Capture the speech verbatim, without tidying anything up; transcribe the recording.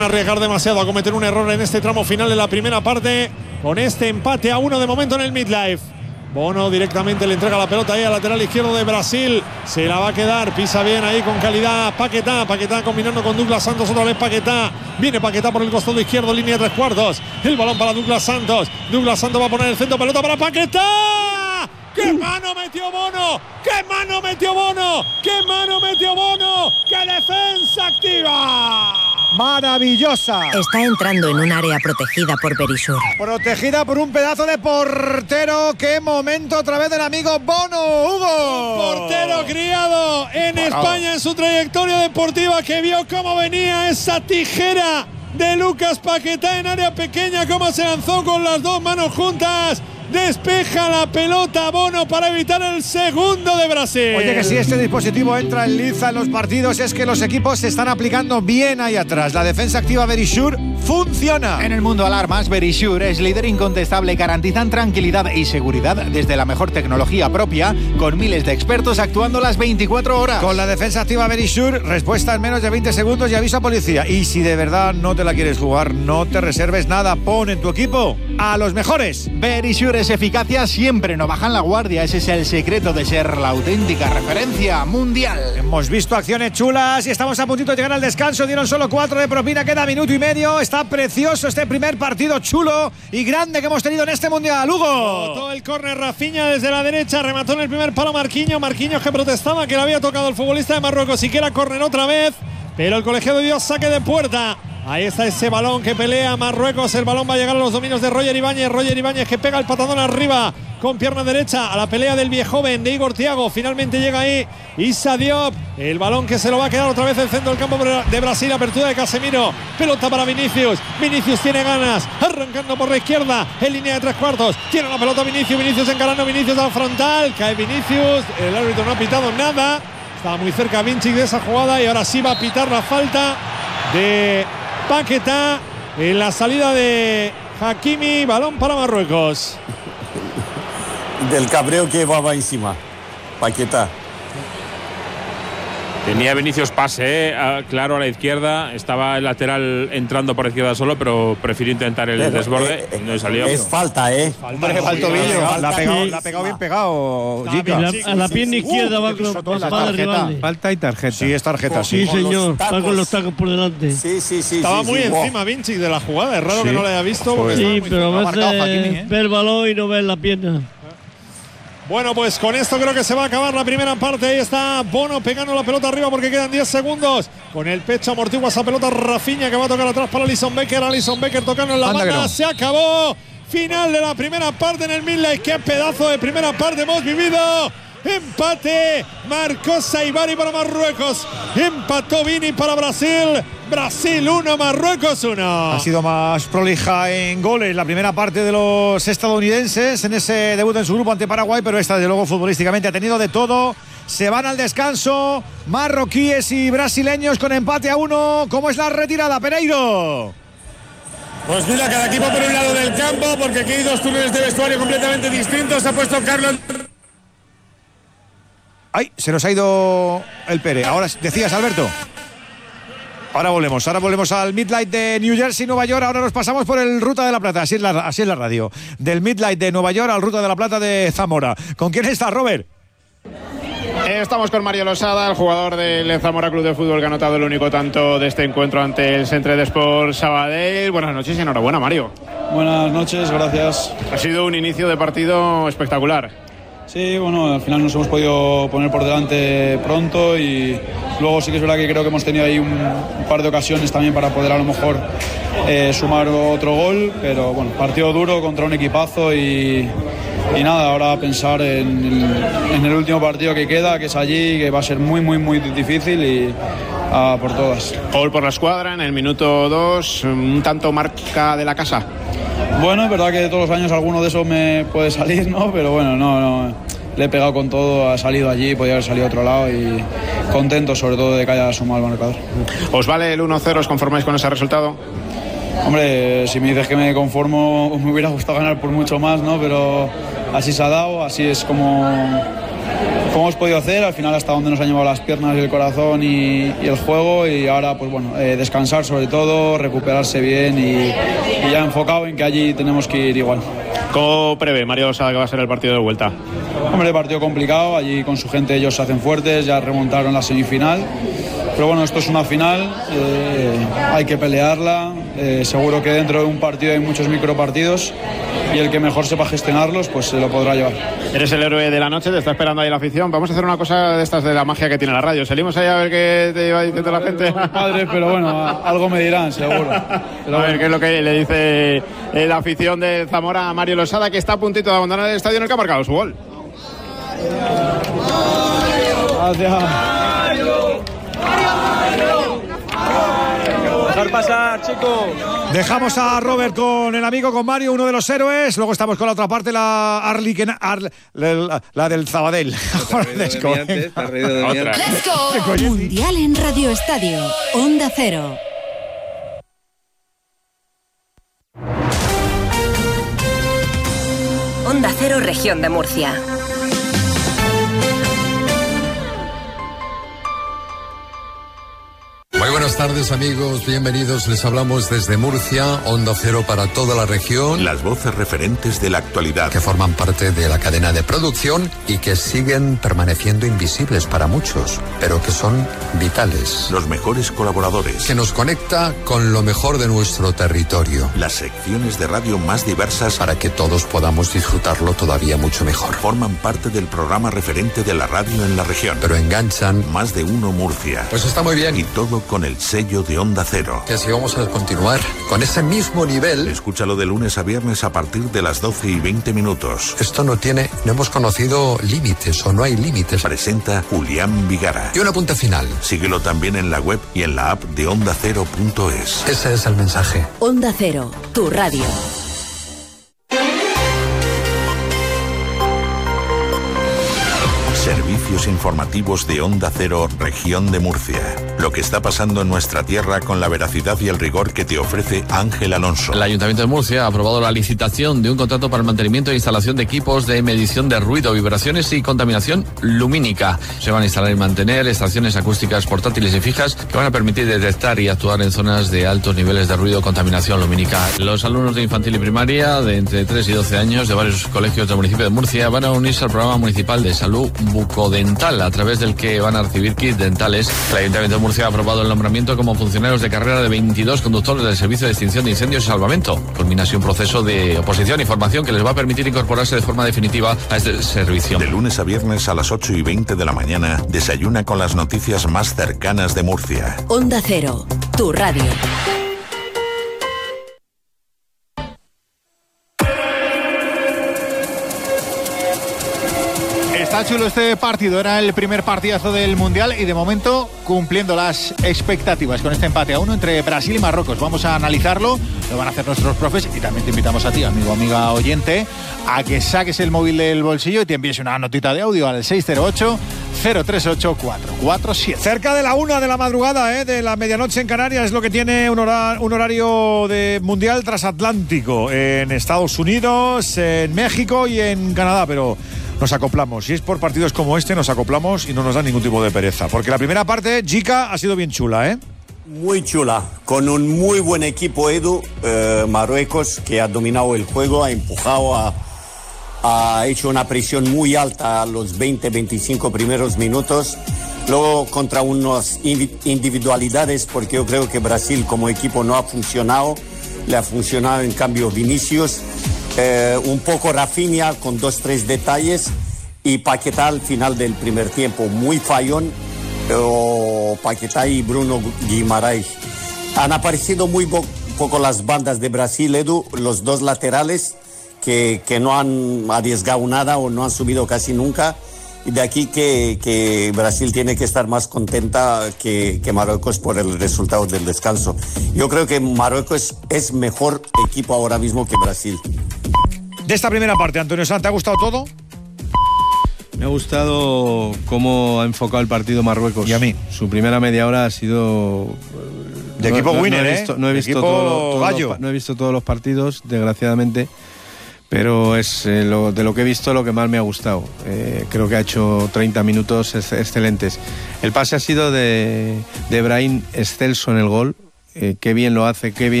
arriesgar demasiado a cometer un error en este tramo final de la primera parte, con este empate a uno de momento en el midlife. Bono directamente le entrega la pelota ahí al lateral izquierdo de Brasil, se la va a quedar, pisa bien ahí con calidad Paquetá, Paquetá combinando con Douglas Santos, otra vez Paquetá, viene Paquetá por el costado izquierdo, línea de tres cuartos, el balón para Douglas Santos, Douglas Santos va a poner el centro, pelota para Paquetá. ¡Qué mano metió Bono! ¡Qué mano metió Bono! ¡Qué mano metió Bono! ¡Qué defensa activa! Maravillosa. Está entrando en un área protegida por Verisur. Protegida por un pedazo de portero. ¡Qué momento otra vez del amigo Bono, Hugo! Un portero criado en Parado. España en su trayectoria deportiva, que vio cómo venía esa tijera de Lucas Paquetá en área pequeña, cómo se lanzó con las dos manos juntas. Despeja la pelota Bono para evitar el segundo de Brasil. Oye, que si este dispositivo entra en liza en los partidos es que los equipos se están aplicando bien ahí atrás. La defensa activa Verisur funciona. En el mundo alarmas, Verisur es líder incontestable. Garantizan tranquilidad y seguridad desde la mejor tecnología propia, con miles de expertos actuando las veinticuatro horas. Con la defensa activa Verisur, respuesta en menos de veinte segundos y aviso a policía. Y si de verdad no te la quieres jugar, no te reserves nada. Pon en tu equipo a los mejores. Verisur es eficacia, siempre no bajan la guardia. Ese es el secreto de ser la auténtica referencia mundial. Hemos visto acciones chulas y estamos a puntito de llegar al descanso. Dieron solo cuatro de propina, queda minuto y medio. Está precioso este primer partido chulo y grande que hemos tenido en este mundial, Hugo. Todo el córner, Rafinha desde la derecha, remató en el primer palo Marquinhos. Marquinhos que protestaba que le había tocado el futbolista de Marruecos y que era córner otra vez, pero el colegiado dio saque de puerta. Ahí está ese balón que pelea Marruecos. El balón va a llegar a los dominios de Roger Ibáñez. Roger Ibáñez que pega el patadón arriba con pierna derecha a la pelea del viejoven de Igor Thiago. Finalmente llega ahí Issa Diop. El balón que se lo va a quedar otra vez el centro del campo de Brasil. Apertura de Casemiro. Pelota para Vinicius. Vinicius tiene ganas. Arrancando por la izquierda. En línea de tres cuartos. Tiene la pelota Vinicius. Vinicius encarando. Vinicius al frontal. Cae Vinicius. El árbitro no ha pitado nada. Estaba muy cerca Vinci de esa jugada. Y ahora sí va a pitar la falta de Paquetá en la salida de Hakimi. Balón para Marruecos. Del cabreo que va encima Paquetá. Tenía Vinicius pase, eh, a, claro, a la izquierda. Estaba el lateral entrando por la izquierda solo, pero prefirió intentar el pero, desborde. Eh, no salió. Es falta, ¿eh? Falta, falta, falta, la ha pegado, la ha pegado bien pegado. La, a la pierna izquierda uh, va con la tarjeta. Falta y tarjeta. Sí, es tarjeta. Sí, sí señor. Va con los tacos por delante. Sí, sí, sí. Estaba sí, muy sí, encima wow. Vinci de la jugada. Es raro sí. que no la haya visto. Porque sí, pero a veces Hakimi, ¿eh? ve el balón y no ve la pierna. Bueno, pues con esto creo que se va a acabar la primera parte. Ahí está Bono pegando la pelota arriba porque quedan diez segundos. Con el pecho amortigua esa pelota Rafinha que va a tocar atrás para Alisson Becker. Alisson Becker tocando en la Anda banda. no. Se acabó. Final de la primera parte en el midlife. Qué pedazo de primera parte hemos vivido. Empate. Marcó Saibari para Marruecos. Empató Vini para Brasil. Brasil uno, Marruecos uno. Ha sido más prolija en goles la primera parte de los estadounidenses en ese debut en su grupo ante Paraguay, pero esta desde luego futbolísticamente ha tenido de todo. Se van al descanso marroquíes y brasileños con empate a uno. ¿Cómo es la retirada, Pereiro? Pues mira, cada equipo por un lado del campo, porque aquí hay dos túneles de vestuario completamente distintos. Ha puesto Carlos. Ay, se nos ha ido el Pere. Ahora decías, Alberto. Ahora volvemos, ahora volvemos al Midlight de New Jersey, Nueva York. Ahora nos pasamos por el Ruta de la Plata, así es la, así es la radio. Del Midlight de Nueva York al Ruta de la Plata de Zamora. ¿Con quién está, Robert? Estamos con Mario Losada, el jugador del Zamora Club de Fútbol que ha anotado el único tanto de este encuentro ante el Centre de Sport Sabadell. Buenas noches y enhorabuena, Mario. Buenas noches, gracias. Ha sido un inicio de partido espectacular. Sí, bueno, al final nos hemos podido poner por delante pronto y luego sí que es verdad que creo que hemos tenido ahí un, un par de ocasiones también para poder a lo mejor eh, sumar otro gol, pero bueno, partido duro contra un equipazo y, y nada, ahora pensar en el, en el último partido que queda, que es allí, que va a ser muy, muy, muy difícil y a por todas. Gol por la escuadra en el minuto dos, un tanto marca de la casa. Bueno, es verdad que todos los años alguno de esos me puede salir, ¿no? Pero bueno, no, no. Le he pegado con todo, ha salido allí, podía haber salido a otro lado y contento sobre todo de que haya sumado el marcador. ¿Os vale el uno cero? ¿Os conformáis con ese resultado? Hombre, si me dices que me conformo, me hubiera gustado ganar por mucho más, ¿no? Pero así se ha dado, así es como, como hemos podido hacer, al final hasta donde nos han llevado las piernas y el corazón y, y el juego, y ahora pues bueno, eh, descansar sobre todo, recuperarse bien y, y ya enfocado en que allí tenemos que ir igual. ¿Cómo prevé Mario Losada que va a ser el partido de vuelta? Hombre, partido complicado, allí con su gente ellos se hacen fuertes, ya remontaron la semifinal, pero bueno, esto es una final, eh, hay que pelearla, eh, seguro que dentro de un partido hay muchos micropartidos y el que mejor sepa gestionarlos pues se lo podrá llevar. Eres el héroe de la noche, te está esperando ahí la afición. Vamos a hacer una cosa de estas de la magia que tiene la radio. Salimos ahí a ver qué te iba diciendo la gente. Padre, pero bueno, algo me dirán, seguro. Pero a ver qué es lo que le dice la afición de Zamora a Mario Losada, que está a puntito de abandonar el estadio en el que ha marcado su gol. Gracias. Dejar pasar, chicos. Dejamos a Robert con el amigo, con Mario, uno de los héroes. Luego estamos con la otra parte, la Arliken, Ar, la, la del Zabadell. Let's go. Mundial en Radio Estadio. Onda Cero. Onda Cero, Región de Murcia. Muy buenas tardes, amigos, bienvenidos. Les hablamos desde Murcia, Onda Cero para toda la región. Las voces referentes de la actualidad. Que forman parte de la cadena de producción y que siguen permaneciendo invisibles para muchos, pero que son vitales. Los mejores colaboradores. Que nos conecta con lo mejor de nuestro territorio. Las secciones de radio más diversas. Para que todos podamos disfrutarlo todavía mucho mejor. Forman parte del programa referente de la radio en la región. Pero enganchan. Más de uno Murcia. Pues está muy bien. Y todo con el sello de Onda Cero. Que si vamos a continuar con ese mismo nivel. Escúchalo de lunes a viernes a partir de las doce y veinte minutos. Esto no tiene, no hemos conocido límites o no hay límites. Presenta Julián Vigara. Y un apunte final. Síguelo también en la web y en la app de onda cero punto es. Ese es el mensaje. Onda Cero, tu radio. Servicios informativos de Onda Cero, Región de Murcia. Lo que está pasando en nuestra tierra con la veracidad y el rigor que te ofrece Ángel Alonso. El Ayuntamiento de Murcia ha aprobado la licitación de un contrato para el mantenimiento e instalación de equipos de medición de ruido, vibraciones y contaminación lumínica. Se van a instalar y mantener estaciones acústicas portátiles y fijas que van a permitir detectar y actuar en zonas de altos niveles de ruido o contaminación lumínica. Los alumnos de infantil y primaria de entre tres y doce años de varios colegios del municipio de Murcia van a unirse al programa municipal de salud bucodental, a través del que van a recibir kits dentales. El Ayuntamiento de Murcia ha aprobado el nombramiento como funcionarios de carrera de veintidós conductores del Servicio de Extinción de Incendios y Salvamento. Culmina así un proceso de oposición y formación que les va a permitir incorporarse de forma definitiva a este servicio. De lunes a viernes a las ocho y veinte de la mañana, desayuna con las noticias más cercanas de Murcia. Onda Cero, tu radio. Está chulo este partido, era el primer partidazo del Mundial y de momento cumpliendo las expectativas con este empate a uno entre Brasil y Marruecos. Vamos a analizarlo, lo van a hacer nuestros profes y también te invitamos a ti, amigo, amiga oyente, a que saques el móvil del bolsillo y te envíes una notita de audio al seis cero ocho, cero tres ocho, cuatro cuatro siete. Cerca de la una de la madrugada, ¿eh? de la medianoche en Canarias, es lo que tiene un, hora, un horario de Mundial transatlántico en Estados Unidos, en México y en Canadá, pero nos acoplamos. Si es por partidos como este, nos acoplamos y no nos da ningún tipo de pereza. Porque la primera parte, Jica, ha sido bien chula, ¿eh? Muy chula, con un muy buen equipo, Edu. Eh, Marruecos, que ha dominado el juego, ha empujado, ha, ha hecho una presión muy alta a los veinte veinticinco primeros minutos. Luego contra unas individualidades, porque yo creo que Brasil como equipo no ha funcionado. Le ha funcionado en cambio Vinicius. Eh, un poco Rafinha con dos, tres detalles y Paquetá al final del primer tiempo, muy fallón. Eh, Paquetá y Bruno Guimaraes. Han aparecido muy bo- poco las bandas de Brasil, Edu, los dos laterales que, que no han arriesgado nada o no han subido casi nunca. Y de aquí que, que Brasil tiene que estar más contenta que, que Marruecos por el resultado del descanso. Yo creo que Marruecos es mejor equipo ahora mismo que Brasil. De esta primera parte, Antonio Sanz, ¿te ha gustado todo? Me ha gustado cómo ha enfocado el partido Marruecos. Y a mí. Su primera media hora ha sido... De no, equipo no, winner, no he visto, ¿eh? No he visto, equipo todo, todo gallo. los, no he visto todos los partidos, desgraciadamente. pero es eh, lo, de lo que he visto lo que más me ha gustado. Eh, creo que ha hecho treinta minutos ex- excelentes. El pase ha sido de, de Brahim excelso en el gol. Eh, qué bien lo hace, qué bien